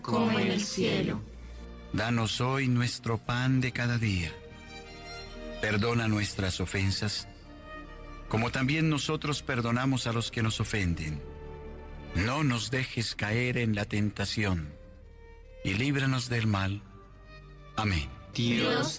como en el cielo. Danos hoy nuestro pan de cada día. Perdona nuestras ofensas, como también nosotros perdonamos a los que nos ofenden. No nos dejes caer en la tentación, y líbranos del mal. Amén. Dios